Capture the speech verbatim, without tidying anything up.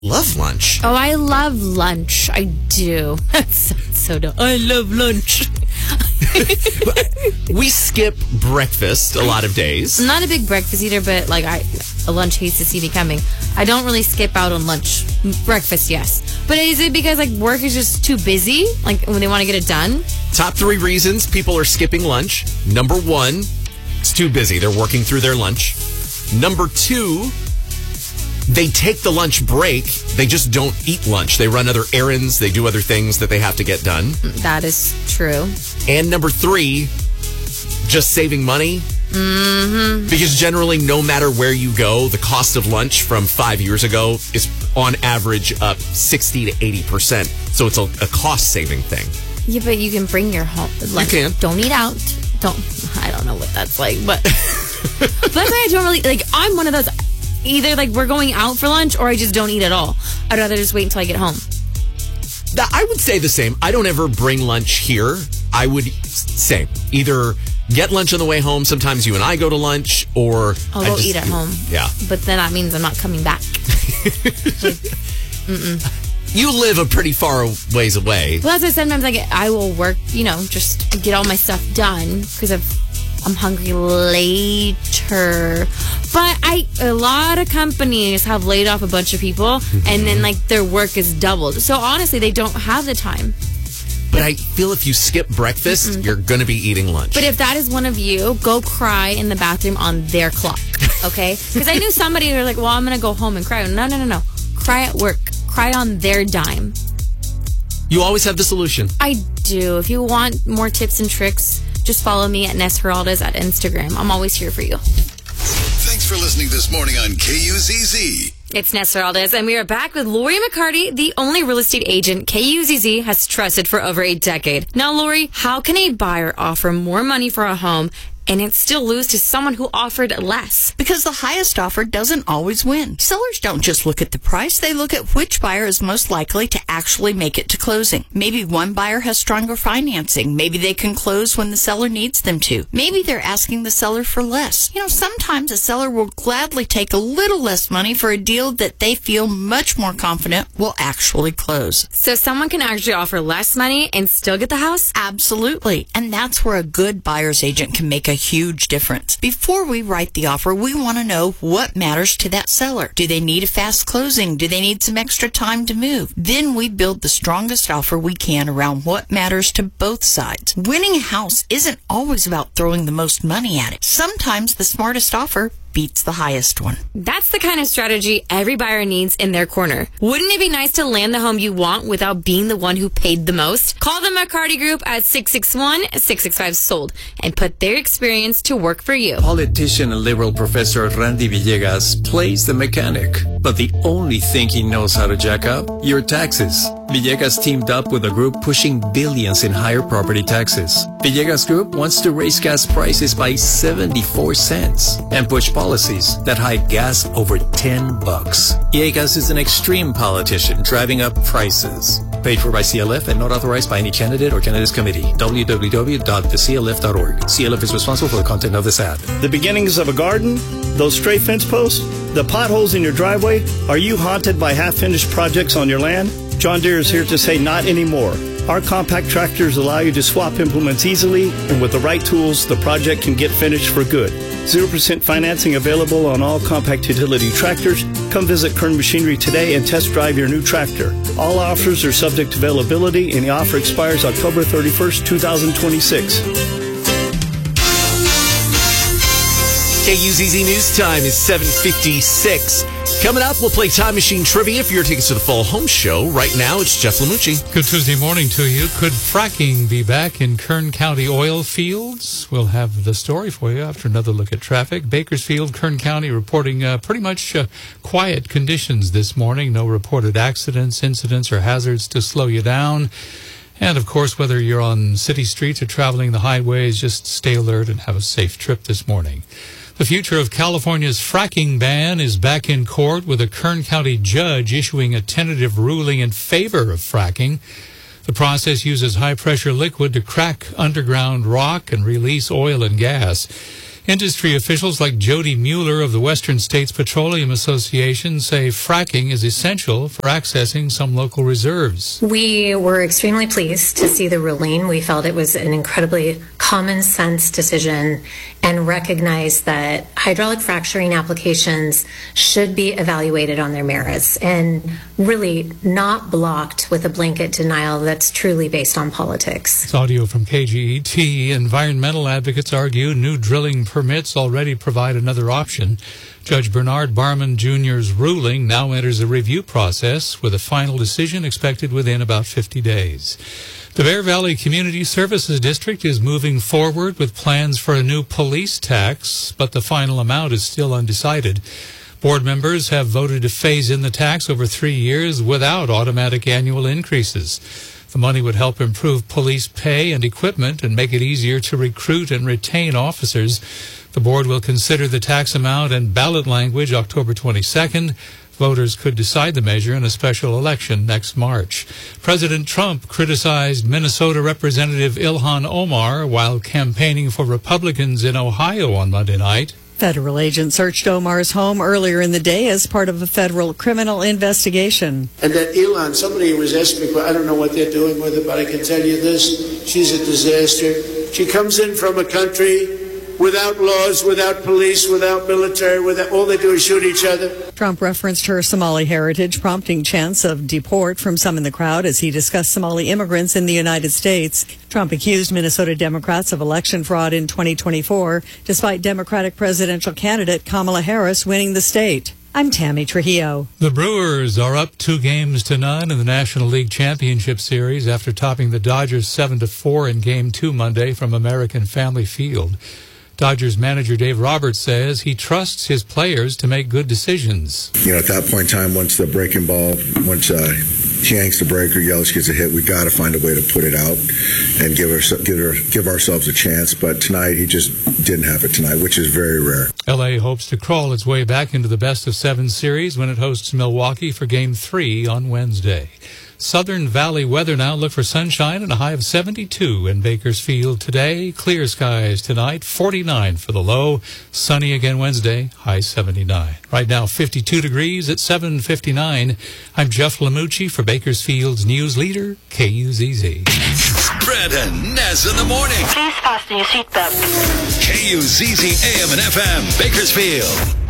love lunch. Oh, I love lunch. I do. That's so dumb. I love lunch. We skip breakfast a lot of days. I'm not a big breakfast eater, but like I, a lunch hates to see me coming. I don't really skip out on lunch. Breakfast, yes. But is it because like work is just too busy? Like when they want to get it done? Top three reasons people are skipping lunch. Number one, it's too busy. They're working through their lunch. Number two, they take the lunch break. They just don't eat lunch. They run other errands. They do other things that they have to get done. That is true. And number three, just saving money. Mm-hmm. Because generally, no matter where you go, the cost of lunch from five years ago is on average up sixty to eighty percent. So it's a, a cost-saving thing. Yeah, but you can bring your home. Like, you can. Don't eat out. Don't. I don't know what that's like, but, but that's why I don't really, like, I'm one of those, either like we're going out for lunch or I just don't eat at all. I'd rather just wait until I get home. I would say the same. I don't ever bring lunch here. I would say either get lunch on the way home. Sometimes you and I go to lunch, or I'll I go just, eat at home. Yeah. But then that means I'm not coming back. like, mm-mm. You live a pretty far ways away. Well, that's why sometimes I get, I will work, you know, just get all my stuff done because I'm hungry later. But I, a lot of companies have laid off a bunch of people, mm-hmm. and then like their work is doubled. So honestly, they don't have the time. But I feel if you skip breakfast, mm-mm. you're going to be eating lunch. But if that is one of you, go cry in the bathroom on their clock, okay? Because I knew somebody who was like, well, I'm going to go home and cry. No, no, no, no. Cry at work. Cry on their dime. You always have the solution. I do. If you want more tips and tricks, just follow me at Ness Heraldez at Instagram. I'm always here for you. Thanks for listening this morning on K U Z Z. It's Ness Heraldez, and we are back with Lori McCarty, the only real estate agent K U Z Z has trusted for over a decade. Now, Lori, how can a buyer offer more money for a home and it still lose to someone who offered less? Because the highest offer doesn't always win. Sellers don't just look at the price, they look at which buyer is most likely to actually make it to closing. Maybe one buyer has stronger financing. Maybe they can close when the seller needs them to. Maybe they're asking the seller for less. You know, sometimes a seller will gladly take a little less money for a deal that they feel much more confident will actually close. So someone can actually offer less money and still get the house? Absolutely. And that's where a good buyer's agent can make a huge difference. Before we write the offer, we want to know what matters to that seller. Do they need a fast closing? Do they need some extra time to move? Then we build the strongest offer we can around what matters to both sides. Winning a house isn't always about throwing the most money at it. Sometimes the smartest offer beats the highest one. That's the kind of strategy every buyer needs in their corner. Wouldn't it be nice to land the home you want without being the one who paid the most? Call the McCarty Group at six six one, six six five, sold and put their experience to work for you. Politician and liberal professor Randy Villegas plays the mechanic, but the only thing he knows how to jack up, your taxes. Villegas teamed up with a group pushing billions in higher property taxes. Villegas Group wants to raise gas prices by seventy-four cents and push policies that hike gas over ten bucks. Villegas is an extreme politician driving up prices. Paid for by C L F and not authorized by any candidate or candidates committee. w w w dot the c l f dot org. C L F is responsible for the content of this ad. The beginnings of a garden, those stray fence posts, the potholes in your driveway. Are you haunted by half-finished projects on your land? John Deere is here to say not anymore. Our compact tractors allow you to swap implements easily, and with the right tools, the project can get finished for good. zero percent financing available on all compact utility tractors. Come visit Kern Machinery today and test drive your new tractor. All offers are subject to availability, and the offer expires October thirty-first, twenty twenty-six. K U Z Z News Time is seven fifty-six. Coming up, we'll play Time Machine Trivia for your tickets to the Fall Home Show. Right now, it's Jeff Lamucci. Good Tuesday morning to you. Could fracking be back in Kern County oil fields? We'll have the story for you after another look at traffic. Bakersfield, Kern County reporting uh, pretty much uh, quiet conditions this morning. No reported accidents, incidents, or hazards to slow you down. And, of course, whether you're on city streets or traveling the highways, just stay alert and have a safe trip this morning. The future of California's fracking ban is back in court, with a Kern County judge issuing a tentative ruling in favor of fracking. The process uses high-pressure liquid to crack underground rock and release oil and gas. Industry officials like Jody Mueller of the Western States Petroleum Association say fracking is essential for accessing some local reserves. We were extremely pleased to see the ruling. We felt it was an incredibly common sense decision and recognized that hydraulic fracturing applications should be evaluated on their merits and really not blocked with a blanket denial that's truly based on politics. It's audio from K G E T. Environmental advocates argue new drilling permits already provide another option. Judge Bernard Barman Junior's ruling now enters a review process with a final decision expected within about fifty days. The Bear Valley Community Services District is moving forward with plans for a new police tax, but the final amount is still undecided. Board members have voted to phase in the tax over three years without automatic annual increases. The money would help improve police pay and equipment and make it easier to recruit and retain officers. The board will consider the tax amount and ballot language October twenty-second. Voters could decide the measure in a special election next March. President Trump criticized Minnesota Representative Ilhan Omar while campaigning for Republicans in Ohio on Monday night. Federal agents searched Omar's home earlier in the day as part of a federal criminal investigation. And that Ilhan, somebody was asking me, I don't know what they're doing with her, but I can tell you this, she's a disaster. She comes in from a country without laws, without police, without military, without, all they do is shoot each other. Trump referenced her Somali heritage, prompting chants of deport from some in the crowd as he discussed Somali immigrants in the United States. Trump accused Minnesota Democrats of election fraud in twenty twenty-four, despite Democratic presidential candidate Kamala Harris winning the state. I'm Tammy Trujillo. The Brewers are up two games to none in the National League Championship Series after topping the Dodgers seven to four in Game two Monday from American Family Field. Dodgers manager Dave Roberts says he trusts his players to make good decisions. You know, at that point in time, once the breaking ball, once uh, she yanks the breaker, Yelich gets a hit, we got to find a way to put it out and give, our, give, our, give ourselves a chance. But tonight, he just didn't have it tonight, which is very rare. L A hopes to crawl its way back into the best of seven series when it hosts Milwaukee for Game three on Wednesday. Southern Valley weather now. Look for sunshine and a high of seventy-two in Bakersfield today. Clear skies tonight, forty-nine for the low. Sunny again Wednesday, high seventy-nine. Right now, fifty-two degrees at seven fifty-nine. I'm Jeff Lamucci for Bakersfield's news leader, K U Z Z. Brad and Nez in the morning. Please fasten your seatbelt. K U Z Z A M and F M, Bakersfield.